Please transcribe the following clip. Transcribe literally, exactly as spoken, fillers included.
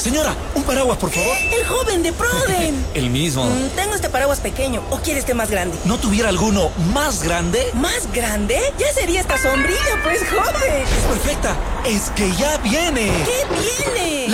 Señora, un paraguas, por favor. El joven de Proden. El mismo. Mm, tengo este paraguas pequeño. ¿O quiere este más grande? ¿No tuviera alguno más grande? ¿Más grande? Ya sería esta sombrilla, pues, joven. Es perfecta. Es que ya viene. ¿Qué viene?